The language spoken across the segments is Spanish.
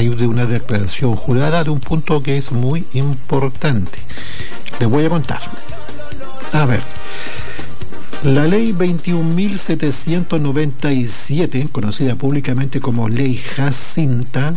hay de una declaración jurada de un punto que es muy importante. Les voy a contar. A ver, la ley 21.797, conocida públicamente como ley Jacinta,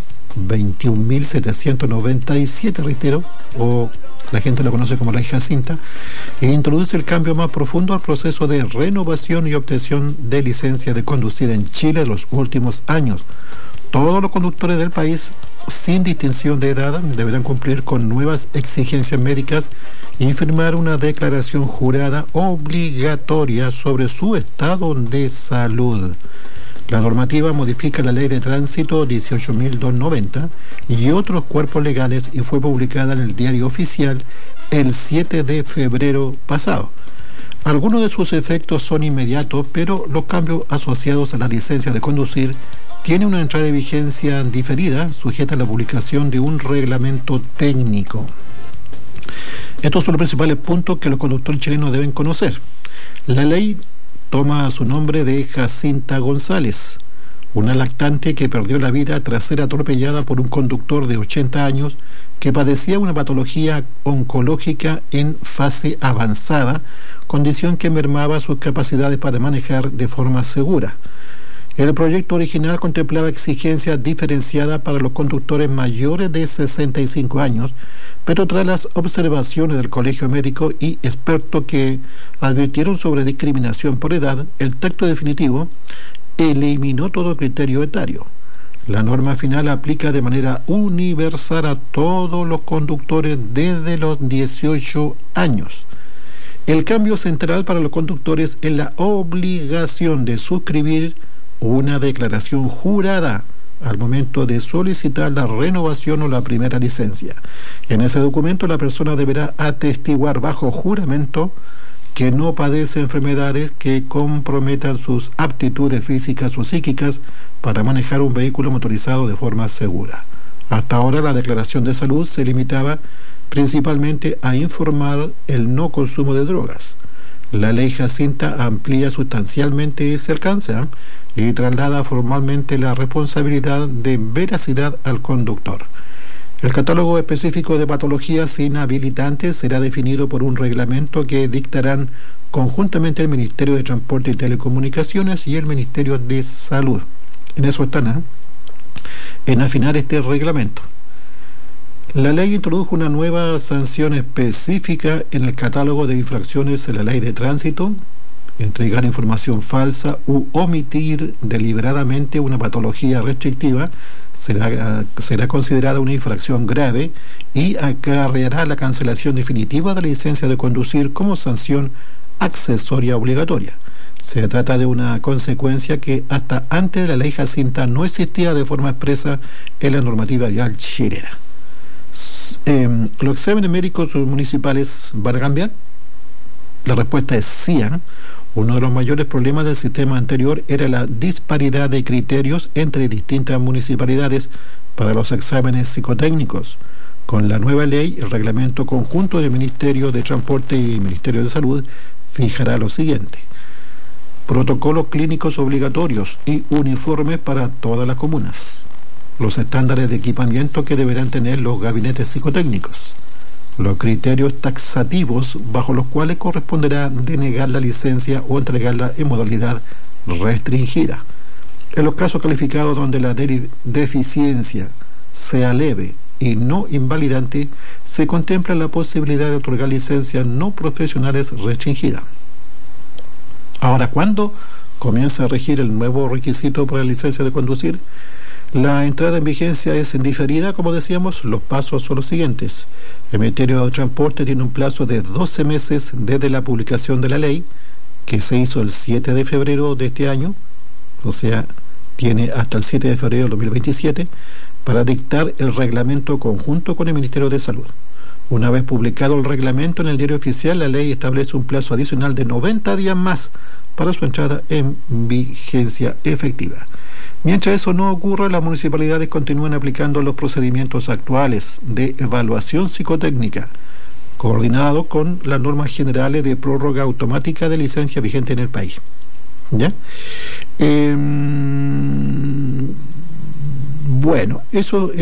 21.797, reitero, o la gente lo conoce como ley Jacinta, e introduce el cambio más profundo al proceso de renovación y obtención de licencia de conducir en Chile de los últimos años. Todos los conductores del país, sin distinción de edad, deberán cumplir con nuevas exigencias médicas y firmar una declaración jurada obligatoria sobre su estado de salud. La normativa modifica la Ley de Tránsito 18.290 y otros cuerpos legales y fue publicada en el Diario Oficial el 7 de febrero pasado. Algunos de sus efectos son inmediatos, pero los cambios asociados a la licencia de conducir tienen una entrada de vigencia diferida, sujeta a la publicación de un reglamento técnico. Estos son los principales puntos que los conductores chilenos deben conocer. La ley toma su nombre de Jacinta González, una lactante que perdió la vida tras ser atropellada por un conductor de 80 años que padecía una patología oncológica en fase avanzada, condición que mermaba sus capacidades para manejar de forma segura. El proyecto original contemplaba exigencias diferenciadas para los conductores mayores de 65 años, pero tras las observaciones del Colegio Médico y expertos que advirtieron sobre discriminación por edad, el texto definitivo eliminó todo criterio etario. La norma final aplica de manera universal a todos los conductores desde los 18 años. El cambio central para los conductores es la obligación de suscribir una declaración jurada al momento de solicitar la renovación o la primera licencia. En ese documento la persona deberá atestiguar bajo juramento que no padece enfermedades que comprometan sus aptitudes físicas o psíquicas para manejar un vehículo motorizado de forma segura. Hasta ahora la declaración de salud se limitaba principalmente a informar el no consumo de drogas. La ley Jacinta amplía sustancialmente ese alcance y traslada formalmente la responsabilidad de veracidad al conductor. El catálogo específico de patologías inhabilitantes será definido por un reglamento que dictarán conjuntamente el Ministerio de Transporte y Telecomunicaciones y el Ministerio de Salud. En eso están, en afinar este reglamento. La ley introdujo una nueva sanción específica en el catálogo de infracciones en la Ley de Tránsito: entregar información falsa u omitir deliberadamente una patología restrictiva será considerada una infracción grave y acarreará la cancelación definitiva de la licencia de conducir como sanción accesoria obligatoria. Se trata de una consecuencia que hasta antes de la ley Jacinta no existía de forma expresa en la normativa vial chilena. ¿Los exámenes médicos municipales van a cambiar? La respuesta es sí. Uno de los mayores problemas del sistema anterior era la disparidad de criterios entre distintas municipalidades para los exámenes psicotécnicos. Con la nueva ley, el reglamento conjunto del Ministerio de Transporte y Ministerio de Salud fijará lo siguiente: protocolos clínicos obligatorios y uniformes para todas las comunas, los estándares de equipamiento que deberán tener los gabinetes psicotécnicos, los criterios taxativos bajo los cuales corresponderá denegar la licencia o entregarla en modalidad restringida. En los casos calificados donde la deficiencia sea leve y no invalidante, se contempla la posibilidad de otorgar licencias no profesionales restringidas. Ahora, ¿cuándo comienza a regir el nuevo requisito para la licencia de conducir? La entrada en vigencia es indiferida, como decíamos. Los pasos son los siguientes. El Ministerio de Transporte tiene un plazo de 12 meses desde la publicación de la ley, que se hizo el 7 de febrero de este año, o sea, tiene hasta el 7 de febrero de 2027, para dictar el reglamento conjunto con el Ministerio de Salud. Una vez publicado el reglamento en el Diario Oficial, la ley establece un plazo adicional de 90 días más para su entrada en vigencia efectiva. Mientras eso no ocurra, las municipalidades continúan aplicando los procedimientos actuales de evaluación psicotécnica, coordinado con las normas generales de prórroga automática de licencia vigente en el país. ¿Ya? Bueno, eso